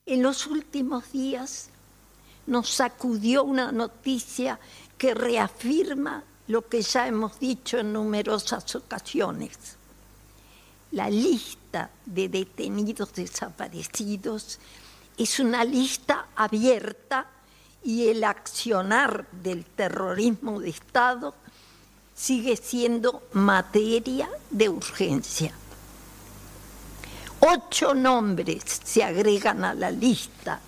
En los últimos días nos sacudió una noticia que reafirma lo que ya hemos dicho en numerosas ocasiones. La lista de detenidos desaparecidos es una lista abierta y el accionar del terrorismo de Estado sigue siendo materia de urgencia. 8 nombres se agregan a la lista,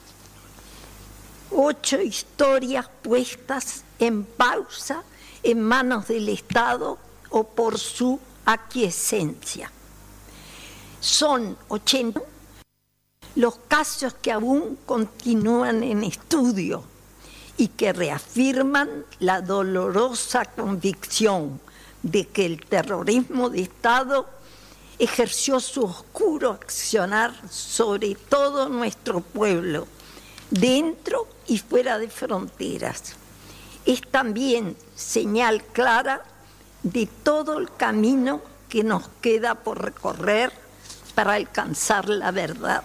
8 historias puestas en pausa en manos del Estado o por su aquiescencia. Son 80 los casos que aún continúan en estudio y que reafirman la dolorosa convicción de que el terrorismo de Estado ejerció su oscuro accionar sobre todo nuestro pueblo, dentro y fuera de fronteras. Es también señal clara de todo el camino que nos queda por recorrer para alcanzar la verdad.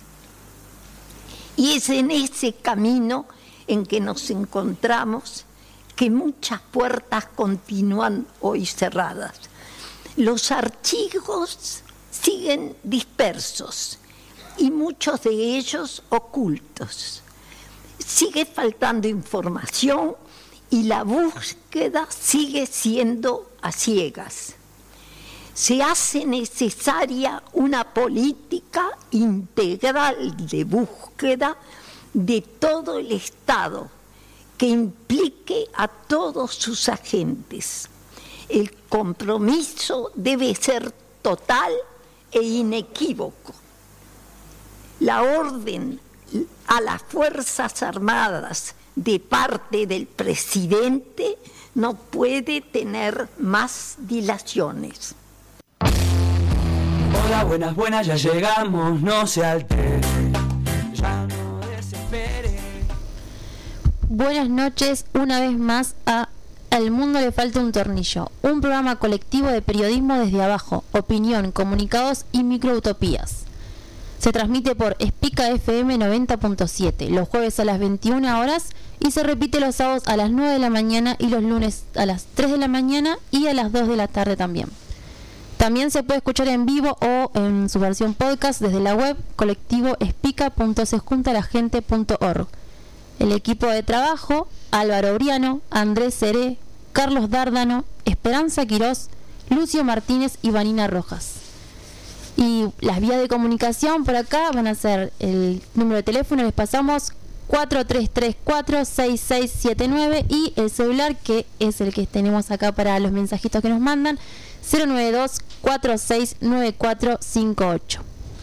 Y es en ese camino en que nos encontramos que muchas puertas continúan hoy cerradas. Los archivos siguen dispersos y muchos de ellos ocultos. Sigue faltando información y la búsqueda sigue siendo a ciegas. Se hace necesaria una política integral de búsqueda de todo el Estado que implique a todos sus agentes. El compromiso debe ser total e inequívoco. La orden a las Fuerzas Armadas de parte del presidente no puede tener más dilaciones. Hola, buenas, ya llegamos, no se altere, ya no desespere. Buenas noches, una vez más a Al Mundo le falta un tornillo, un programa colectivo de periodismo desde abajo, opinión, comunicados y microutopías. Se transmite por Espica FM 90.7, los jueves a las 21 horas y se repite los sábados a las 9 de la mañana y los lunes a las 3 de la mañana y a las 2 de la tarde también. También se puede escuchar en vivo o en su versión podcast desde la web colectivoespica.sejuntalagente.org. El equipo de trabajo: Álvaro Briano, Andrés Seré, Carlos Dárdano, Esperanza Quirós, Lucio Martínez y Vanina Rojas. Y las vías de comunicación por acá van a ser el número de teléfono, les pasamos 4334-6679 y el celular, que es el que tenemos acá para los mensajitos que nos mandan, 092-469458.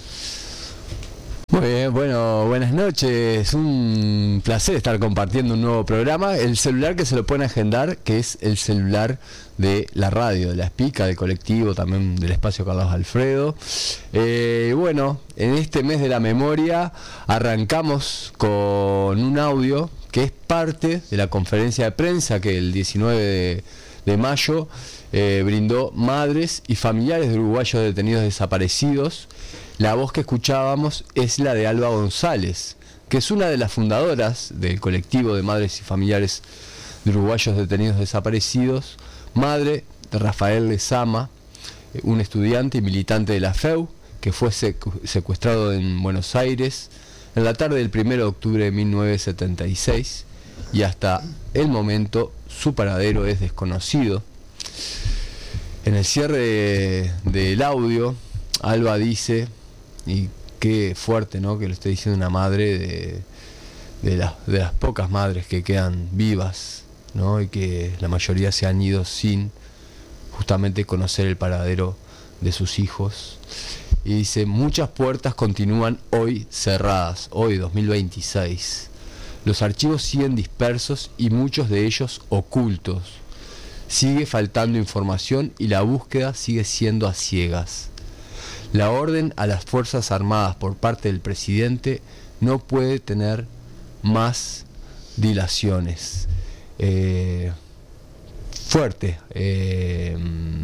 Muy bien, bueno, buenas noches, un placer estar compartiendo un nuevo programa. El celular que se lo pueden agendar, que es el celular de la radio, de la Espica, del colectivo, también del espacio Carlos Alfredo. Bueno, en este mes de la memoria arrancamos con un audio que es parte de la conferencia de prensa que el 19 de mayo brindó madres y familiares de uruguayos detenidos desaparecidos. La voz que escuchábamos es la de Alba González, que es una de las fundadoras del colectivo de madres y familiares de uruguayos detenidos desaparecidos, madre de Rafael Lezama, un estudiante y militante de la FEU, que fue secuestrado en Buenos Aires en la tarde del 1 de octubre de 1976, y hasta el momento su paradero es desconocido. En el cierre del audio, Alba dice, y qué fuerte, ¿no?, que lo esté diciendo una madre de las pocas madres que quedan vivas, ¿no?, y que la mayoría se han ido sin justamente conocer el paradero de sus hijos. Y dice: muchas puertas continúan hoy cerradas, hoy 2026. Los archivos siguen dispersos y muchos de ellos ocultos. Sigue faltando información y la búsqueda sigue siendo a ciegas. La orden a las Fuerzas Armadas por parte del presidente no puede tener más dilaciones. Fuerte,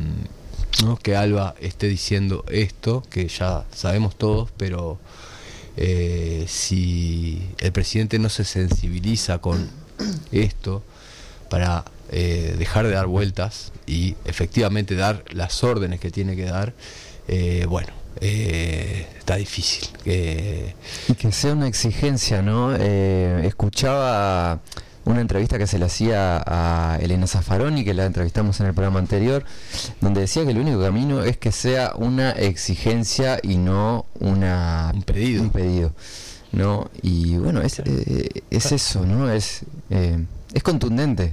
¿no?, que Alba esté diciendo esto, que ya sabemos todos, pero si el presidente no se sensibiliza con esto para dejar de dar vueltas y efectivamente dar las órdenes que tiene que dar, está difícil. Y que sea una exigencia, ¿no? Escuchaba una entrevista que se le hacía a Elena Zaffaroni, que la entrevistamos en el programa anterior, donde decía que el único camino es que sea una exigencia y no un pedido, ¿no? Y bueno, es eso, ¿no? Es contundente.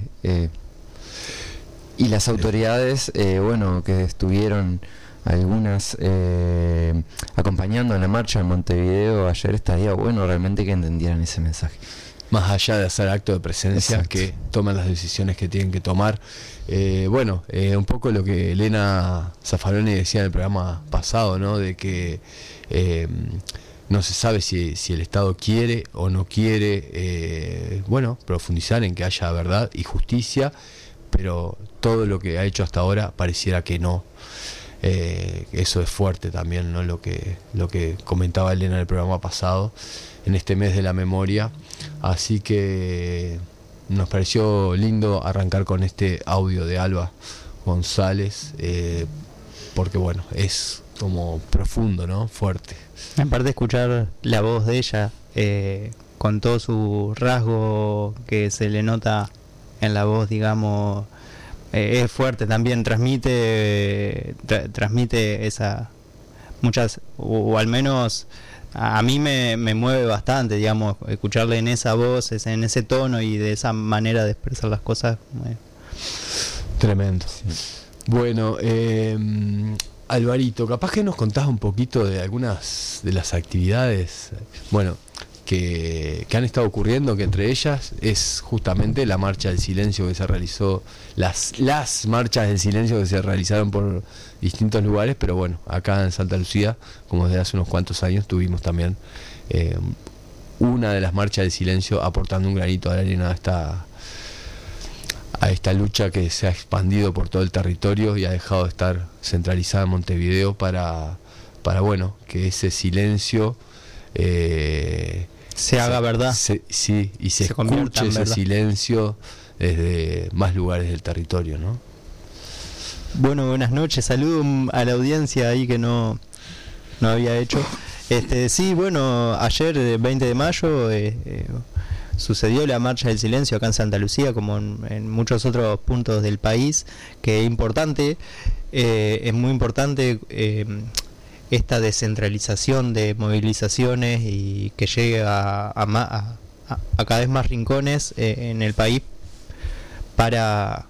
Y las autoridades, que estuvieron algunas acompañando en la marcha en Montevideo ayer, estaría bueno realmente que entendieran ese mensaje. Más allá de hacer acto de presencia, exacto, que toman las decisiones que tienen que tomar. Un poco lo que Elena Zaffaroni decía en el programa pasado, ¿no? De que no se sabe si el Estado quiere o no quiere, profundizar en que haya verdad y justicia, pero todo lo que ha hecho hasta ahora pareciera que no. Eso es fuerte también, ¿no? Lo que comentaba Elena en el programa pasado, en este mes de la memoria. Así que nos pareció lindo arrancar con este audio de Alba González, porque es como profundo, ¿no? Fuerte. Aparte de escuchar la voz de ella, con todo su rasgo que se le nota en la voz, digamos, es fuerte también, transmite esa muchas, o al menos a mí me mueve bastante, digamos, escucharle en esa voz, en ese tono y de esa manera de expresar las cosas. Tremendo. Sí. Bueno, Alvarito, capaz que nos contás un poquito de algunas de las actividades, que han estado ocurriendo, que entre ellas es justamente la marcha del silencio que se realizó, las marchas del silencio que se realizaron por distintos lugares, pero acá en Santa Lucía, como desde hace unos cuantos años, tuvimos también una de las marchas del silencio aportando un granito de arena a esta lucha que se ha expandido por todo el territorio y ha dejado de estar centralizada en Montevideo para que ese silencio se haga verdad. Se escuche ese silencio desde más lugares del territorio, ¿no? Bueno, buenas noches, saludo a la audiencia ahí que no había hecho. Ayer, 20 de mayo, sucedió la marcha del silencio acá en Santa Lucía, como en muchos otros puntos del país, que es importante, es muy importante esta descentralización de movilizaciones y que llegue a cada vez más rincones en el país para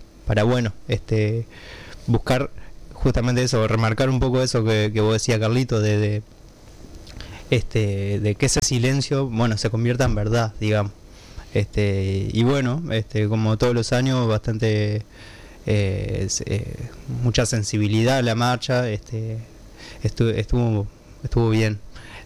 buscar justamente eso, remarcar un poco eso que vos decías, Carlito, de que ese silencio se convierta en verdad, digamos. Como todos los años, bastante mucha sensibilidad a la marcha, estuvo bien.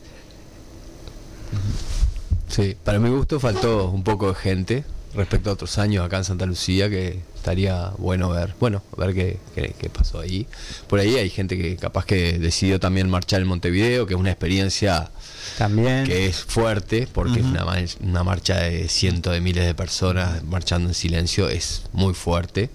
Sí, para mi gusto faltó un poco de gente respecto a otros años acá en Santa Lucía, que estaría bueno ver qué pasó ahí. Por ahí hay gente que capaz que decidió también marchar en Montevideo, que es una experiencia también que es fuerte, porque es una marcha de cientos de miles de personas marchando en silencio, es muy fuerte.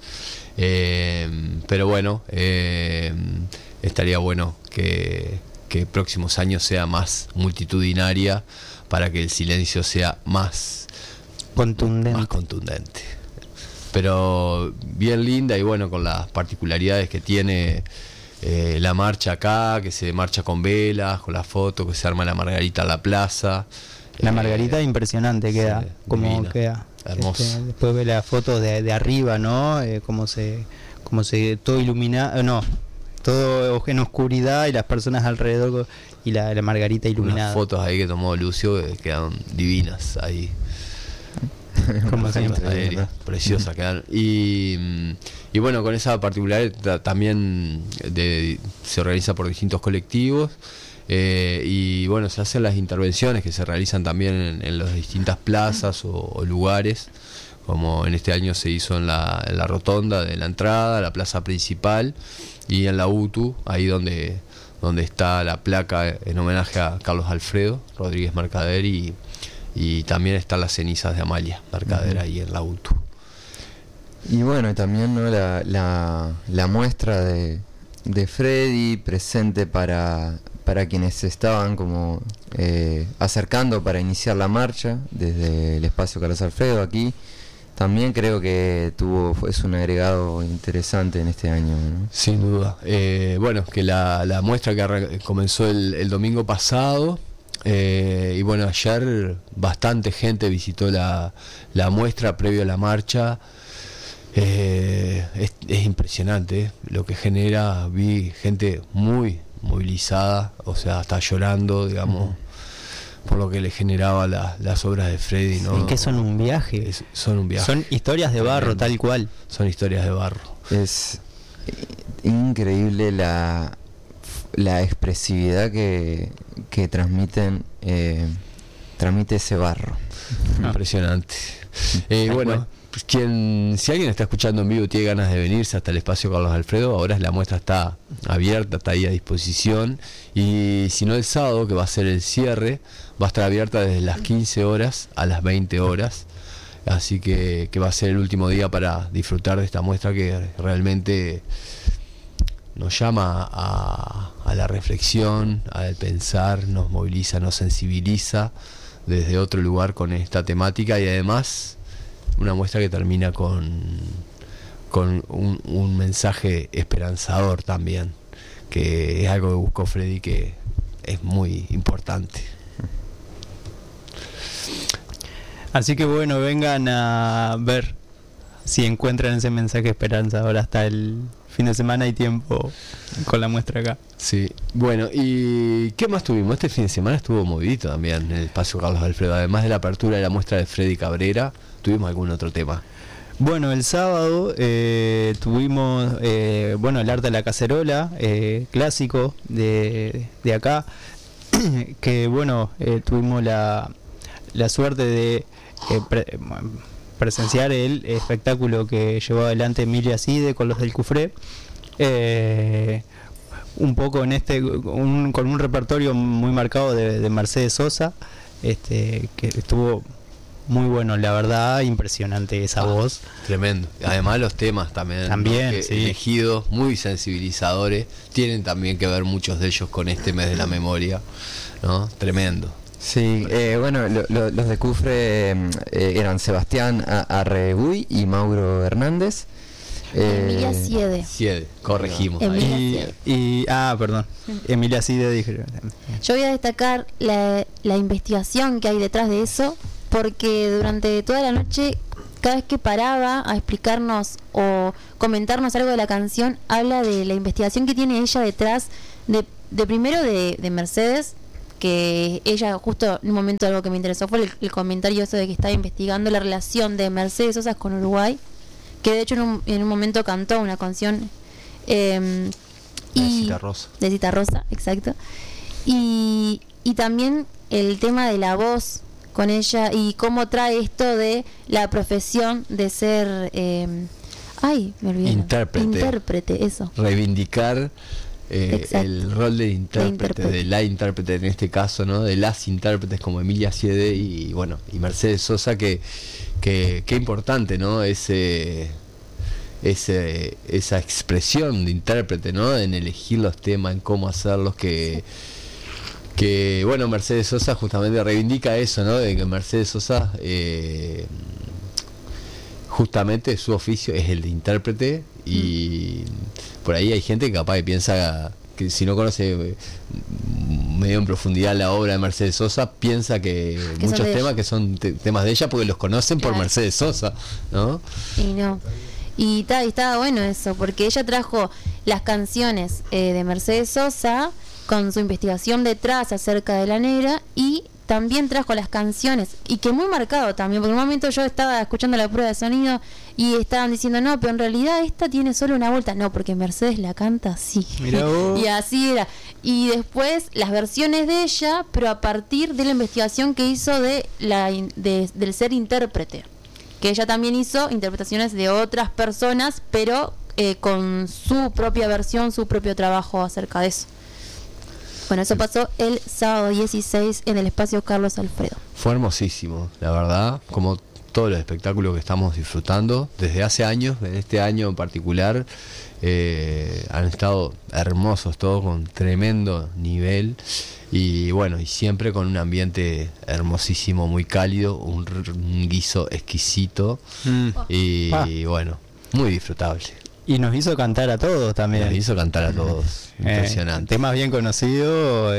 Pero estaría bueno que próximos años sea más multitudinaria, para que el silencio sea más contundente. Pero bien linda y con las particularidades que tiene la marcha acá, que se marcha con velas, con la foto, que se arma la Margarita en la plaza. La Margarita impresionante queda, sí, como divina, queda. hermoso. Después ve las fotos de arriba, ¿no? Como se todo iluminado, todo en oscuridad y las personas alrededor y la Margarita iluminada. Unas fotos ahí que tomó Lucio quedan divinas ahí. Como siempre, preciosas quedan. Y con esa particularidad también se organiza por distintos colectivos, se hacen las intervenciones que se realizan también en las distintas plazas o lugares, como en este año se hizo en la rotonda de la entrada, la plaza principal, y en la UTU, ahí donde donde está la placa en homenaje a Carlos Alfredo Rodríguez Mercader, y también están las cenizas de Amalia Mercader ahí en la UTU. Y bueno, y también, ¿no?, la muestra de Freddy presente para quienes se estaban como acercando para iniciar la marcha desde el espacio Carlos Alfredo aquí. También creo que es un agregado interesante en este año, ¿no? Sin duda. Bueno, que la muestra que comenzó el domingo pasado, y bueno, ayer bastante gente visitó la muestra previo a la marcha. Es impresionante lo que genera. Vi gente muy movilizada, o sea, hasta llorando, digamos, por lo que le generaba las obras de Freddy, ¿no? Y que son un viaje. Son un viaje. Son historias de barro, tal cual. Son historias de barro. Es increíble la expresividad que transmite ese barro. Impresionante. Bueno, pues si alguien está escuchando en vivo y tiene ganas de venirse hasta el espacio Carlos Alfredo, ahora la muestra está abierta, está ahí a disposición, y si no, el sábado, que va a ser el cierre, va a estar abierta desde las 15 horas a las 20 horas, así que va a ser el último día para disfrutar de esta muestra que realmente nos llama a la reflexión, al pensar, nos moviliza, nos sensibiliza desde otro lugar con esta temática, y además una muestra que termina con un mensaje esperanzador también, que es algo que buscó Freddy, que es muy importante. Así que bueno, vengan a ver si encuentran ese mensaje esperanzador. Hasta el fin de semana hay tiempo con la muestra acá. Sí, bueno, ¿y qué más tuvimos? Este fin de semana estuvo movidito también en el espacio Carlos Alfredo. Además de la apertura de la muestra de Freddy Cabrera, ¿tuvimos algún otro tema? Bueno, el sábado tuvimos el arte de la cacerola, clásico de acá, que bueno, tuvimos la suerte de presenciar el espectáculo que llevó adelante Emilia Cide con los del Cufré, un poco con un repertorio muy marcado de Mercedes Sosa, que estuvo muy bueno, la verdad, impresionante esa voz. Tremendo. Además los temas también, ¿no? Sí. Elegidos, muy sensibilizadores, tienen también que ver muchos de ellos con este mes de la memoria, ¿no? Tremendo. Sí, los de Cufre eran Sebastián Arreguy y Mauro Hernández. Emilia Siede, corregimos. Emilia perdón. Emilia Cide dije. Yo voy a destacar la investigación que hay detrás de eso, porque durante toda la noche, cada vez que paraba a explicarnos o comentarnos algo de la canción, habla de la investigación que tiene ella detrás de primero de Mercedes, que ella, justo en un momento, algo que me interesó fue el comentario eso de que estaba investigando la relación de Mercedes Sosa con Uruguay, que de hecho en un momento cantó una canción de Cita Rosa, exacto, y también el tema de la voz con ella y cómo trae esto de la profesión de ser me olvidé, intérprete, eso, reivindicar el rol de intérprete, de la intérprete en este caso, ¿no? De las intérpretes como Emilia Siede y Mercedes Sosa, que importante, ¿no? Esa expresión de intérprete, ¿no? En elegir los temas, en cómo hacerlos, que Mercedes Sosa justamente reivindica eso, ¿no? De que Mercedes Sosa justamente su oficio es el de intérprete, y por ahí hay gente que capaz que piensa que si no conoce medio en profundidad la obra de Mercedes Sosa, piensa que muchos temas que son temas de ella porque los conocen por Mercedes Sosa, ¿no? Y no. Y estaba bueno eso, porque ella trajo las canciones de Mercedes Sosa con su investigación detrás acerca de la negra, y también trajo las canciones, y que muy marcado también, porque en un momento yo estaba escuchando la prueba de sonido y estaban diciendo, no, pero en realidad esta tiene solo una vuelta, no, porque Mercedes la canta así. Y así era. Y después las versiones de ella, pero a partir de la investigación que hizo del ser intérprete, que ella también hizo interpretaciones de otras personas, pero con su propia versión, su propio trabajo acerca de eso. Bueno, eso pasó el sábado 16 en el espacio Carlos Alfredo. Fue hermosísimo, la verdad, como todos los espectáculos que estamos disfrutando desde hace años, en este año en particular, han estado hermosos todos, con tremendo nivel. Y bueno, y siempre con un ambiente hermosísimo, muy cálido, un guiso exquisito y bueno, muy disfrutable. Y nos hizo cantar a todos también. Nos hizo cantar a todos, impresionante. Temas bien conocidos,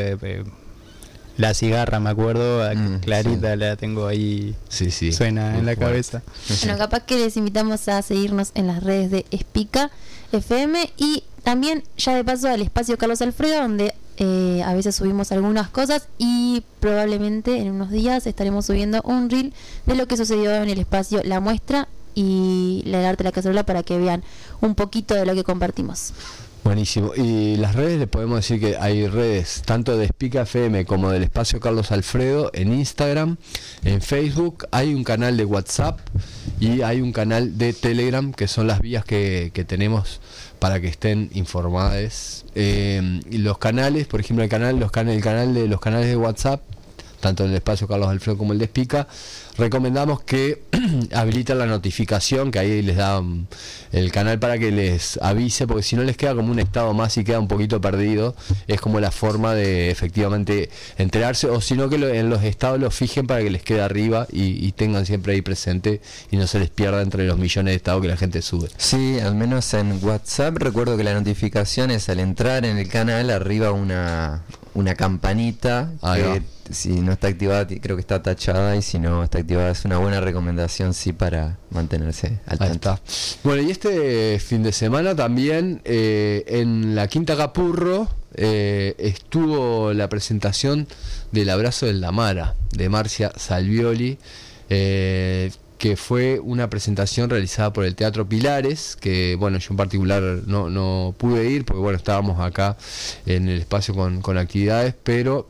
La Cigarra, me acuerdo, clarita, sí. La tengo ahí, sí, suena en la cabeza. Bueno, capaz que les invitamos a seguirnos en las redes de Espica FM y también ya de paso al espacio Carlos Alfredo, donde a veces subimos algunas cosas y probablemente en unos días estaremos subiendo un reel de lo que sucedió en el espacio La Muestra y el arte de la cacerola para que vean un poquito de lo que compartimos. Buenísimo. Y las redes, le podemos decir que hay redes tanto de Espica FM como del espacio Carlos Alfredo en Instagram, en Facebook, hay un canal de WhatsApp y hay un canal de Telegram, que son las vías que tenemos para que estén informadas. Y los canales, por ejemplo, el canal de los canales de WhatsApp, tanto en el espacio Carlos Alfredo como el de Espica, recomendamos que habiliten la notificación, que ahí les da el canal para que les avise, porque si no les queda como un estado más y queda un poquito perdido. Es como la forma de efectivamente enterarse, o si no que en los estados los fijen para que les quede arriba y tengan siempre ahí presente y no se les pierda entre los millones de estados que la gente sube. Sí, al menos en WhatsApp recuerdo que la notificación es al entrar en el canal, arriba una campanita que si no está activada creo que está tachada, y si no está activada es una buena recomendación, sí, para mantenerse al tanto. Ahí está. Bueno, y este fin de semana también en la Quinta Capurro estuvo la presentación del Abrazo del Damara de Marcia Salvioli, que fue una presentación realizada por el Teatro Pilares, que bueno, yo en particular no pude ir porque bueno, estábamos acá en el espacio con actividades, pero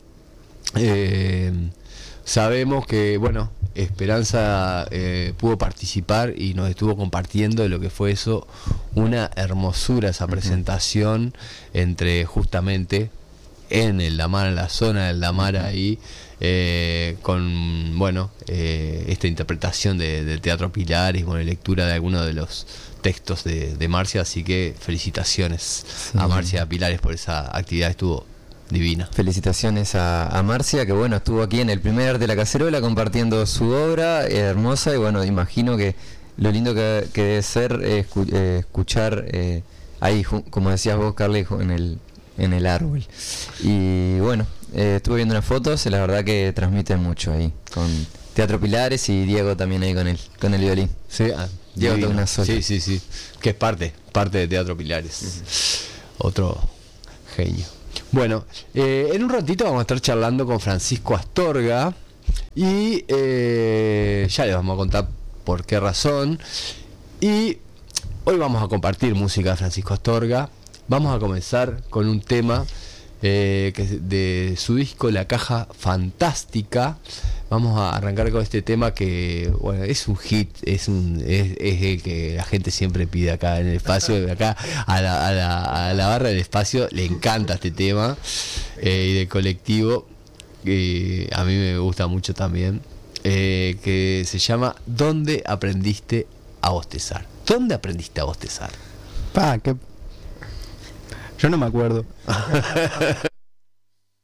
sabemos que bueno, Esperanza pudo participar y nos estuvo compartiendo de lo que fue eso, una hermosura esa presentación entre justamente en el Damara, en la zona del Damara ahí, con bueno, esta interpretación de Teatro Pilares, con la lectura de algunos de los textos de Marcia, así que felicitaciones a Marcia Pilares por esa actividad, estuvo divina. Felicitaciones a Marcia, que bueno, estuvo aquí en el primer Arte de la Cacerola compartiendo su obra hermosa, y bueno, imagino que lo lindo que debe ser escuchar ahí, como decías vos, Carly, en el árbol. Y bueno, estuve viendo unas fotos y la verdad que transmiten mucho ahí, con Teatro Pilares y Diego también ahí con el violín. Sí, Diego toca una sola. Sí, que es parte de Teatro Pilares. Otro genio. Bueno, en un ratito vamos a estar charlando con Francisco Astorga y ya les vamos a contar por qué razón. Y hoy vamos a compartir música de Francisco Astorga. Vamos a comenzar con un tema que es de su disco La Caja Fantástica. Vamos a arrancar con este tema que bueno, es un hit, es el que la gente siempre pide acá en el espacio, acá a la barra del espacio le encanta este tema, y del colectivo, que a mí me gusta mucho también, que se llama ¿Dónde aprendiste a bostezar? ¿Dónde aprendiste a bostezar? Yo no me acuerdo.